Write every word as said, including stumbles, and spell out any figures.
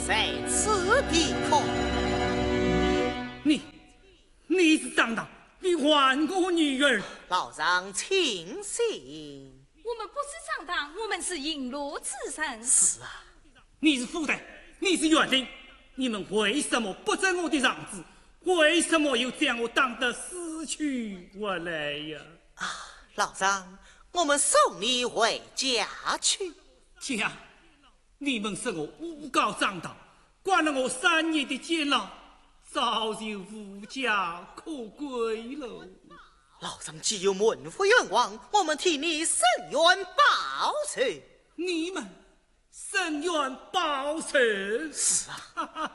在此地可？ 你，你是张大，你还我女儿？ 老张清醒。 我们不是张大，我们是银罗之神。 是啊， 你是副代，你是园丁，你们为什么不争我的让子？为什么又将我当得死去活来呀？ 啊，老张，我们送你回家去。 家，你们是我诬告张大，关了我三年的监牢，早就无家可归喽。 老张既有门户冤枉，我们替你伸冤报仇。 你们伸冤报仇？ 是啊。